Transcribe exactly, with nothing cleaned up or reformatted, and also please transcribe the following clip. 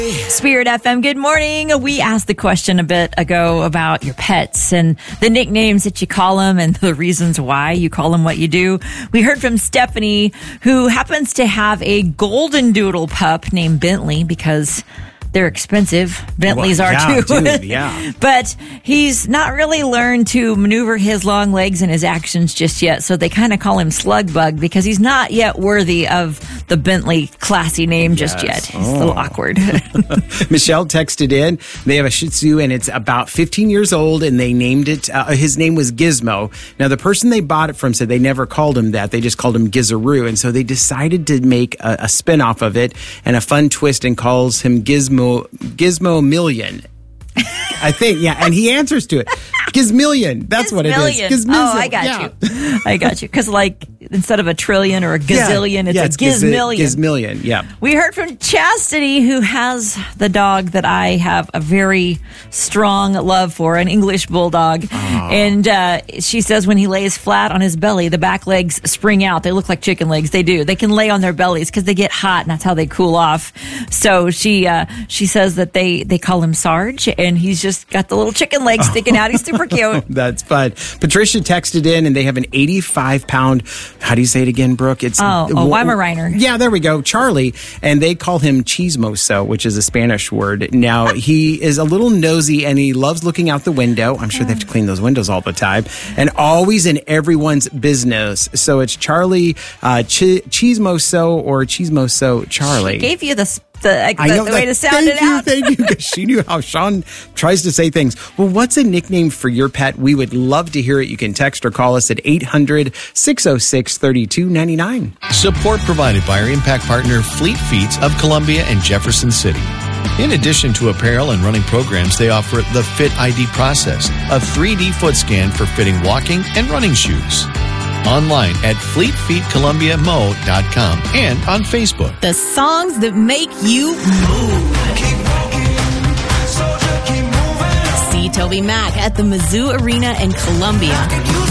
Spirit F M, good morning. We asked the question a bit ago about your pets and the nicknames that you call them and the reasons why you call them what you do. We heard from Stephanie, who happens to have a golden doodle pup named Bentley because they're expensive. Bentleys well, are yeah, too. Dude, yeah. But he's not really learned to maneuver his long legs and his actions just yet. So they kind of call him Slugbug because he's not yet worthy of the Bentley classy name just Yes. yet. He's Oh. a little awkward. Michelle texted in. They have a Shih Tzu and it's about fifteen years old and they named it, uh, his name was Gizmo. Now the person they bought it from said they never called him that. They just called him Gizaroo. And so they decided to make a, a spin-off of it and a fun twist and calls him Gizmo, Gizmo Million. I think, yeah. And he answers to it. Gizmillion. That's what it Gizmillion. is. Gizmillion. Oh, I got yeah. you. I got you. Because like instead of a trillion or a gazillion, yeah, it's yeah, a it's gizmillion. Gizmillion, yeah. We heard from Chastity, who has the dog that I have a very strong love for, an English bulldog. Aww. And uh, she says when he lays flat on his belly, the back legs spring out. They look like chicken legs. They do. They can lay on their bellies because they get hot, and that's how they cool off. So she uh, she says that they, they call him Sarge, and he's just got the little chicken legs sticking out. He's super cute. That's fun. Patricia texted in, and they have an eighty-five pound, how do you say it again, Brooke? It's Oh, a Weimaraner. Yeah, there we go. Charlie. And they call him Chismoso, which is a Spanish word. Now, he is a little nosy, and he loves looking out the window. I'm sure they have to clean those windows all the time. And always in everyone's business. So it's Charlie uh, Ch- Chismoso or Chismoso Charlie. She gave you the The, like, I the, know, the way like, to sound thank it you, out. Thank you, because she knew how Sean tries to say things. Well, what's a nickname for your pet? We would love to hear it. You can text or call us at eight hundred, six oh six, three two nine nine. Support provided by our impact partner Fleet Feet of Columbia and Jefferson City. In addition to apparel and running programs, they offer the Fit I D process, a three D foot scan for fitting walking and running shoes. Online at fleet feet columbia mo dot com and on Facebook. The songs that make you move. See Toby Mac at the Mizzou Arena in Columbia.